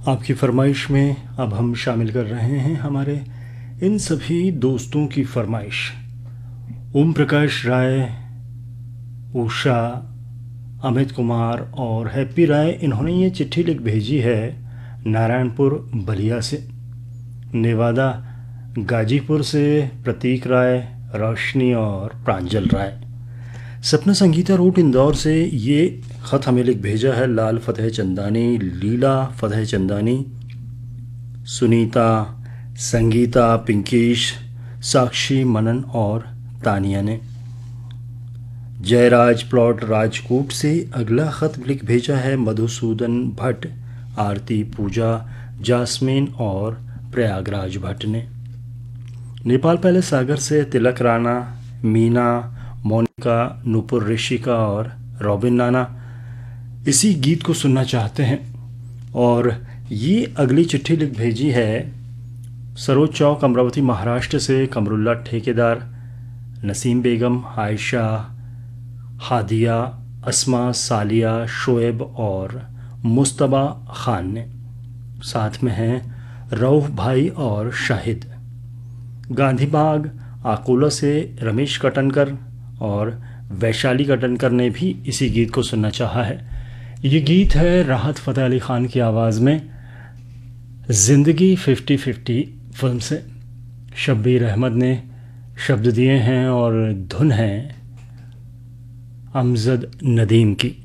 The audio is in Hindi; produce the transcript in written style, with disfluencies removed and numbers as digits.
आपकी फरमाइश में अब हम शामिल कर रहे हैं हमारे इन सभी दोस्तों की फरमाइश। ओम प्रकाश राय, उषा, अमित कुमार और हैप्पी राय, इन्होंने ये चिट्ठी लिख भेजी है नारायणपुर बलिया से। नेवादा गाजीपुर से प्रतीक राय, रोशनी और प्रांजल राय। सपना संगीता रोड इंदौर से ये ख़त हमें लिख भेजा है लाल फतेह चंदानी, लीला फतेह चंदानी, सुनीता, संगीता, पिंकीश, साक्षी, मनन और तानिया ने। जयराज प्लॉट राजकोट से अगला ख़त लिख भेजा है मधुसूदन भट्ट, आरती, पूजा, जास्मीन और प्रयागराज भट्ट ने। नेपाल पहले सागर से तिलक राणा, मीना, मोनिका, नूपुर ऋषिका और रॉबिन नाना इसी गीत को सुनना चाहते हैं। और ये अगली चिट्ठी लिख भेजी है सरोज चौक, अमरावती, महाराष्ट्र से कमरुल्ला ठेकेदार, नसीम बेगम, आयशा, हादिया, अस्मा, सालिया, शोएब और मुस्तबा ख़ान ने। साथ में हैं रऊफ़ भाई और शाहिद। गांधी बाग आकोला से रमेश कटनकर और वैशाली कटनकर ने भी इसी गीत को सुनना चाहा है। ये गीत है राहत फ़तेह अली ख़ान की आवाज़ में, ज़िंदगी 50-50 फिल्म से। शब्बीर अहमद ने शब्द दिए हैं और धुन है अमजद नदीम की।